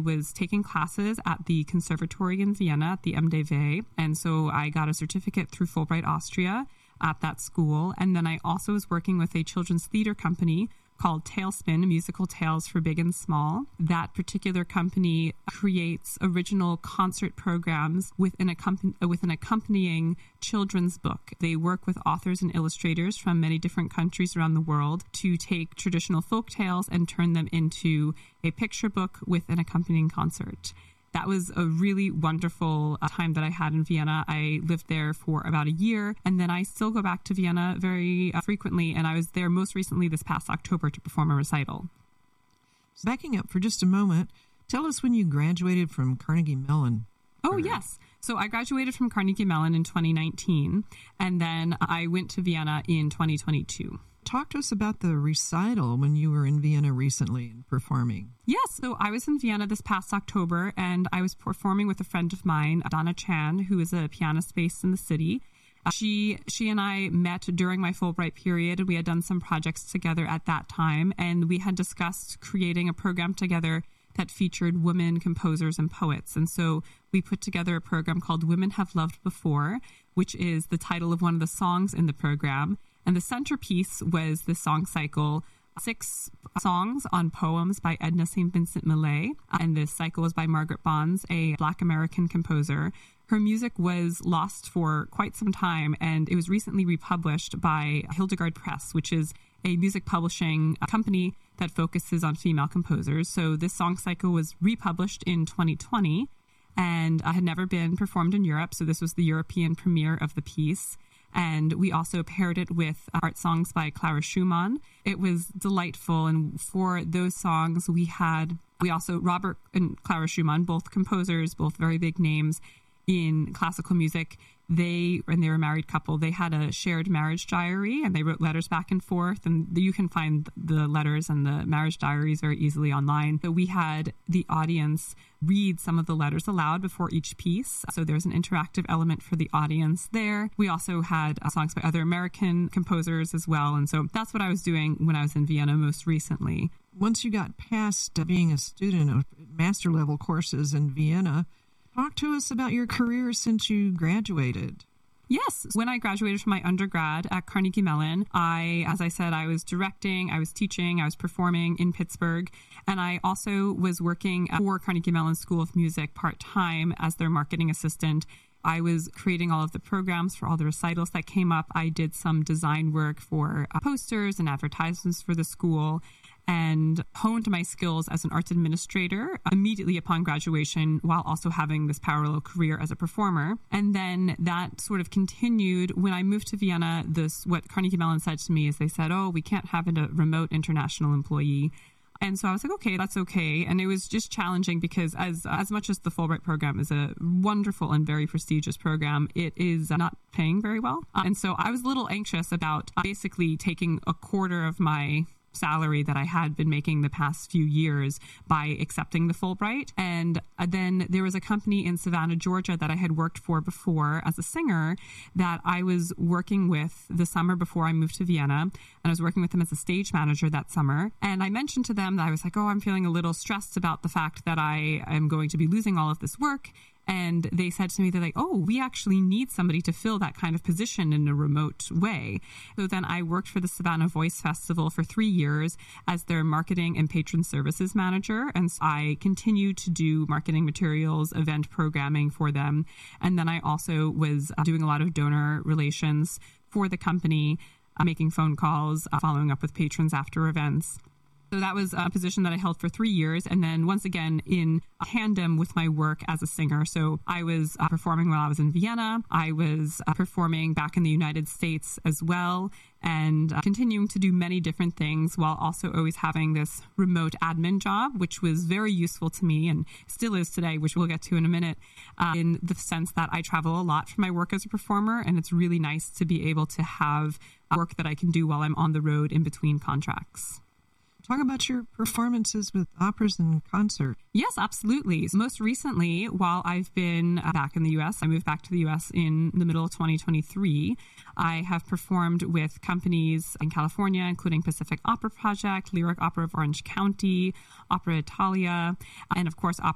was taking classes at the Conservatory in Vienna at the MDW. And so I got a certificate through Fulbright Austria at that school. And then I also was working with a children's theater company called Tailspin, Musical Tales for Big and Small. That particular company creates original concert programs with an accompanying children's book. They work with authors and illustrators from many different countries around the world to take traditional folk tales and turn them into a picture book with an accompanying concert. That was a really wonderful time that I had in Vienna. I lived there for about a year, and then I still go back to Vienna very frequently, and I was there most recently this past October to perform a recital. Backing up for just a moment, tell us when you graduated from Carnegie Mellon. Oh, yes. So I graduated from Carnegie Mellon in 2019, and then I went to Vienna in 2022. Talk to us about the recital when you were in Vienna recently and performing. Yes, so I was in Vienna this past October, and I was performing with a friend of mine, Donna Chan, who is a pianist based in the city. She and I met during my Fulbright period, and we had done some projects together at that time, and we had discussed creating a program together that featured women composers and poets. And so we put together a program called Women Have Loved Before, which is the title of one of the songs in the program. And the centerpiece was the song cycle, 6 songs on poems by Edna St. Vincent Millay. And this cycle was by Margaret Bonds, a Black American composer. Her music was lost for quite some time, and it was recently republished by Hildegard Press, which is a music publishing company that focuses on female composers. So this song cycle was republished in 2020 and had never been performed in Europe. So this was the European premiere of the piece. And we also paired it with art songs by Clara Schumann. It was delightful. And for those songs, we also, Robert and Clara Schumann, both composers, both very big names in classical music. They were a married couple. They had a shared marriage diary, and they wrote letters back and forth. And you can find the letters and the marriage diaries very easily online. So we had the audience read some of the letters aloud before each piece. So there's an interactive element for the audience there. We also had songs by other American composers as well. And so that's what I was doing when I was in Vienna most recently. Once you got past being a student of master level courses in Vienna, talk to us about your career since you graduated. Yes. When I graduated from my undergrad at Carnegie Mellon, as I said, I was directing, I was teaching, I was performing in Pittsburgh, and I also was working for Carnegie Mellon School of Music part-time as their marketing assistant. I was creating all of the programs for all the recitals that came up. I did some design work for posters and advertisements for the school, and honed my skills as an arts administrator immediately upon graduation while also having this parallel career as a performer. And then that sort of continued when I moved to Vienna. What Carnegie Mellon said to me is they said, we can't have a remote international employee. And so I was like, okay, that's okay. And it was just challenging because as much as the Fulbright program is a wonderful and very prestigious program, it is not paying very well. And so I was a little anxious about basically taking a quarter of my salary that I had been making the past few years by accepting the Fulbright. And then there was a company in Savannah, Georgia that I had worked for before as a singer that I was working with the summer before I moved to Vienna. And I was working with them as a stage manager that summer. And I mentioned to them that I was like, I'm feeling a little stressed about the fact that I am going to be losing all of this work. And they said to me, they're like, we actually need somebody to fill that kind of position in a remote way. So then I worked for the Savannah Voice Festival for 3 years as their marketing and patron services manager. And so I continued to do marketing materials, event programming for them. And then I also was doing a lot of donor relations for the company, making phone calls, following up with patrons after events. So that was a position that I held for 3 years. And then once again, in tandem with my work as a singer. So I was performing while I was in Vienna. I was performing back in the United States as well, and continuing to do many different things while also always having this remote admin job, which was very useful to me and still is today, which we'll get to in a minute, in the sense that I travel a lot for my work as a performer. And it's really nice to be able to have work that I can do while I'm on the road in between contracts. Talk about your performances with operas and concerts. Yes, absolutely. So most recently, while I've been back in the U.S., I moved back to the U.S. in the middle of 2023. I have performed with companies in California, including Pacific Opera Project, Lyric Opera of Orange County, Opera Italia, and of course,